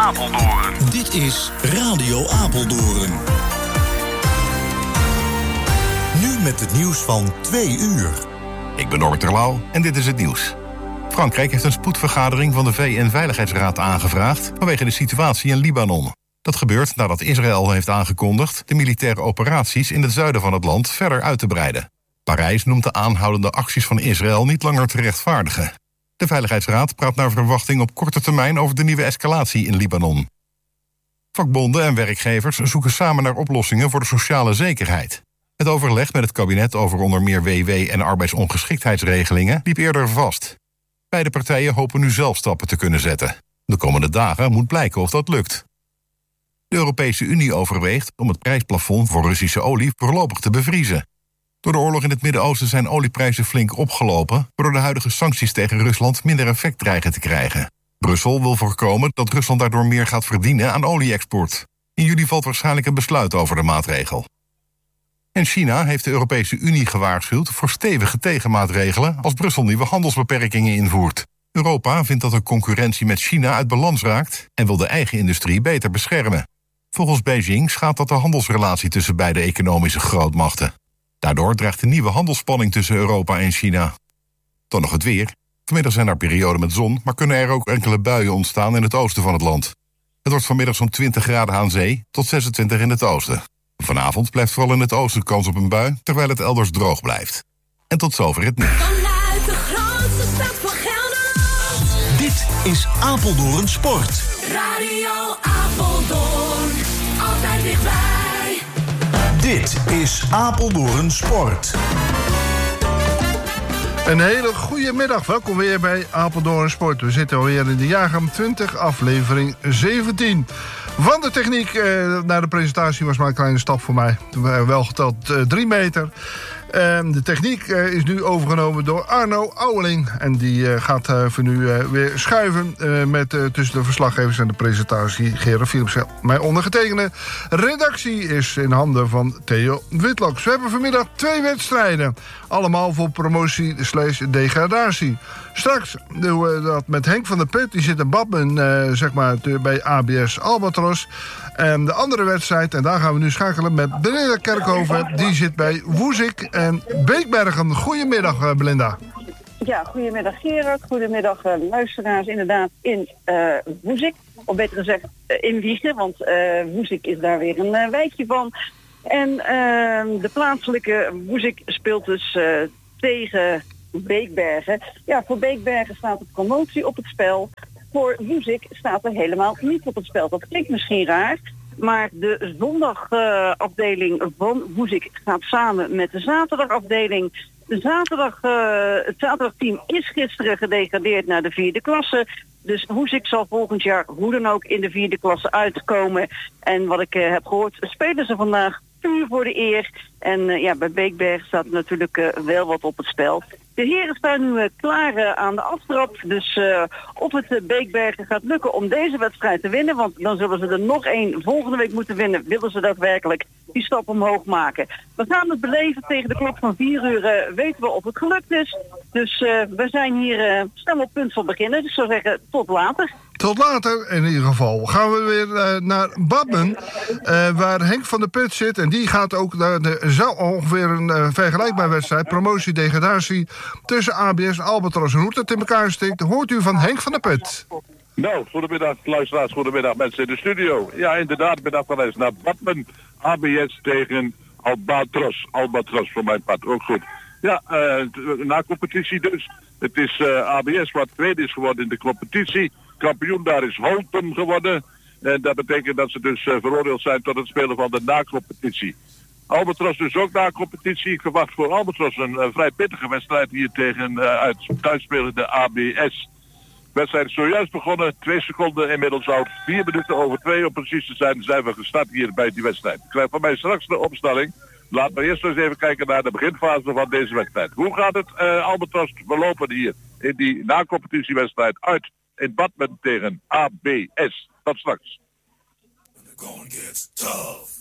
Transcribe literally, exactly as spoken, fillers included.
Apeldoorn. Dit is Radio Apeldoorn. Nu met het nieuws van twee uur. Ik ben Norbert Terlouw en dit is het nieuws. Frankrijk heeft een spoedvergadering van de V N-veiligheidsraad aangevraagd vanwege de situatie in Libanon. Dat gebeurt nadat Israël heeft aangekondigd de militaire operaties in het zuiden van het land verder uit te breiden. Parijs noemt de aanhoudende acties van Israël niet langer te rechtvaardigen. De Veiligheidsraad praat naar verwachting op korte termijn over de nieuwe escalatie in Libanon. Vakbonden en werkgevers zoeken samen naar oplossingen voor de sociale zekerheid. Het overleg met het kabinet over onder meer W W en arbeidsongeschiktheidsregelingen liep eerder vast. Beide partijen hopen nu zelf stappen te kunnen zetten. De komende dagen moet blijken of dat lukt. De Europese Unie overweegt om het prijsplafond voor Russische olie voorlopig te bevriezen. Door de oorlog in het Midden-Oosten zijn olieprijzen flink opgelopen, waardoor de huidige sancties tegen Rusland minder effect dreigen te krijgen. Brussel wil voorkomen dat Rusland daardoor meer gaat verdienen aan olie-export. In juli valt waarschijnlijk een besluit over de maatregel. En China heeft de Europese Unie gewaarschuwd voor stevige tegenmaatregelen als Brussel nieuwe handelsbeperkingen invoert. Europa vindt dat de concurrentie met China uit balans raakt en wil de eigen industrie beter beschermen. Volgens Beijing schaadt dat de handelsrelatie tussen beide economische grootmachten. Daardoor dreigt een nieuwe handelsspanning tussen Europa en China. Dan nog het weer. Vanmiddag zijn er perioden met zon, maar kunnen er ook enkele buien ontstaan in het oosten van het land. Het wordt vanmiddag zo'n twintig graden aan zee tot zesentwintig in het oosten. Vanavond blijft vooral in het oosten kans op een bui, terwijl het elders droog blijft. En tot zover het nieuws. Vanuit de grootste stad van Gelderland. Dit is Apeldoorn Sport. Radio Apeldoorn, altijd dichtbij. Dit is Apeldoorn Sport. Een hele goede middag. Welkom weer bij Apeldoorn Sport. We zitten alweer in de jaargang twintig, aflevering zeventien. Van de techniek eh, naar de presentatie was maar een kleine stap voor mij. Wel geteld eh, drie meter. Uh, de techniek uh, is nu overgenomen door Arno Ouweling. En die uh, gaat uh, voor nu uh, weer schuiven uh, met uh, tussen de verslaggevers en de presentatie. Gerard Philips, mijn ondergetekende. Redactie is in handen van Theo Witloks. We hebben vanmiddag twee wedstrijden. Allemaal voor promotie slash degradatie. Straks doen we dat met Henk van der Put. Die zit in Badmen, uh, zeg maar, bij A B S Albatros. En de andere wedstrijd, en daar gaan we nu schakelen met Belinda Kerkhoven. Die zit bij Woezik en Beekbergen. Goedemiddag, uh, Belinda. Ja, goedemiddag Gerard. Goedemiddag uh, luisteraars. Inderdaad in uh, Woezik. Of beter gezegd uh, in Wiegen, want uh, Woezik is daar weer een uh, wijkje van. En uh, de plaatselijke Woezik speelt dus uh, tegen Beekbergen. Ja, voor Beekbergen staat de promotie op het spel. Voor Woezik staat er helemaal niet op het spel. Dat klinkt misschien raar, maar de zondagafdeling uh, van Woezik gaat samen met de zaterdagafdeling. De zaterdag, uh, het zaterdagteam is gisteren gedegradeerd naar de vierde klasse. Dus Woezik zal volgend jaar hoe dan ook in de vierde klasse uitkomen. En wat ik uh, heb gehoord, spelen ze vandaag puur voor de eer. En uh, ja, bij Beekberg staat natuurlijk uh, wel wat op het spel. De heren staan nu uh, klaar uh, aan de aftrap. Dus uh, of het uh, Beekbergen gaat lukken om deze wedstrijd te winnen. Want dan zullen ze er nog één volgende week moeten winnen. Willen ze daadwerkelijk die stap omhoog maken. We gaan het beleven tegen de klok van vier uur. Uh, weten we of het gelukt is. Dus uh, we zijn hier uh, snel op punt van beginnen. Dus ik zou zeggen tot later. Tot later in ieder geval. Gaan we weer uh, naar Badmen, uh, waar Henk van der Put zit. En die gaat ook naar de, zou ongeveer een uh, vergelijkbare wedstrijd, promotie-degradatie, tussen A B S en Albatros. En hoe dat in elkaar steekt, hoort u van Henk van der Put. Nou, goedemiddag luisteraars, goedemiddag mensen in de studio. Ja, inderdaad, ben afgeleid naar Badmen, A B S tegen Albatros. Albatros voor mijn part, ook goed. Ja, uh, na competitie dus. Het is uh, A B S wat tweede is geworden in de competitie. Kampioen daar is Holpen geworden. En dat betekent dat ze dus uh, veroordeeld zijn tot het spelen van de na-competitie. Albatros dus ook na-competitie. Ik verwacht voor Albatros een uh, vrij pittige wedstrijd hier tegen uh, uit thuisspelende A B S. De wedstrijd is zojuist begonnen. Twee seconden inmiddels oud. Vier minuten over twee om precies te zijn. Zijn we gestart hier bij die wedstrijd. Ik krijg van mij straks de opstelling. Laat me eerst eens even kijken naar de beginfase van deze wedstrijd. Hoe gaat het uh, Albatros verlopen hier in die na-competitiewedstrijd uit in Badmen tegen A B S? Tot straks. Gonna get tough.